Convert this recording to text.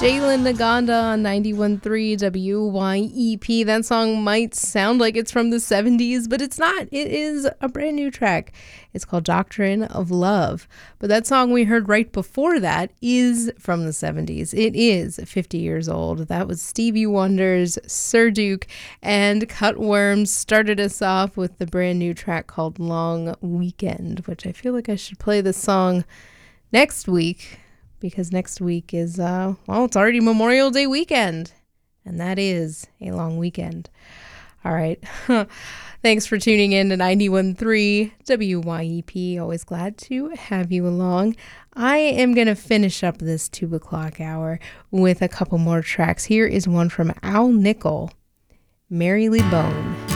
Jalen Naganda on 91.3 WYEP. That song might sound like it's from the 70s, but it's not. It is a brand new track. It's called Doctrine of Love. But that song we heard right before that is from the 70s. It is 50 years old. That was Stevie Wonder's Sir Duke, and Cutworms started us off with the brand new track called Long Weekend, which I feel like I should play this song next week, because next week is, it's already Memorial Day weekend, and that is a long weekend. All right. Thanks for tuning in to 91.3 WYEP. Always glad to have you along. I am going to finish up this 2 o'clock hour with a couple more tracks. Here is one from Al Nickel, Merrily Bone.